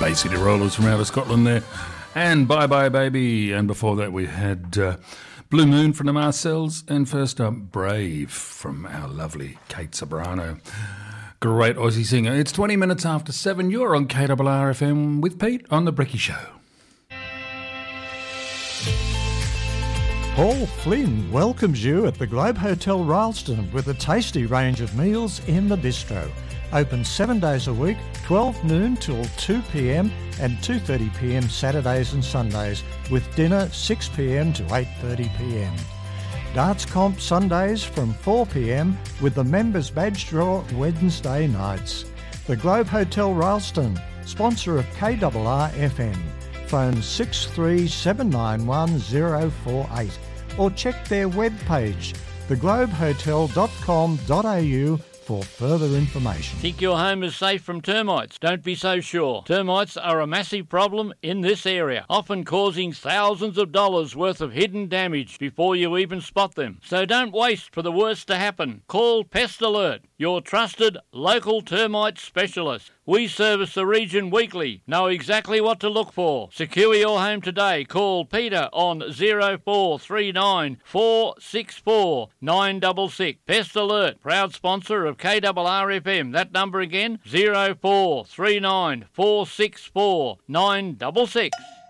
Bay City Rollers from out of Scotland there, and Bye Bye Baby, and before that we had Blue Moon from the Marcells, and first up Brave from our lovely Kate Sobrano. Great Aussie singer. It's 20 minutes after 7. You're on KRRFM with Pete on The Bricky Show. Paul Flynn welcomes you at the Globe Hotel Rylstone with a tasty range of meals in the bistro. Open 7 days a week, 12 noon till 2 p.m. and 2:30 p.m. Saturdays and Sundays, with dinner 6 p.m. to 8:30 p.m. Darts comp Sundays from 4 p.m. with the members badge draw Wednesday nights. The Globe Hotel Rylstone, sponsor of KRR FM. Phone 63791048 or check their webpage, theglobehotel.com.au, for further information. Think your home is safe from termites? Don't be so sure. Termites are a massive problem in this area, often causing thousands of dollars worth of hidden damage before you even spot them. So don't waste for the worst to happen. Call Pest Alert, your trusted local termite specialist. We service the region weekly. Know exactly what to look for. Secure your home today. Call Peter on 0439 464 966. Pest Alert, proud sponsor of KRRFM. That number again, 0439 464 966.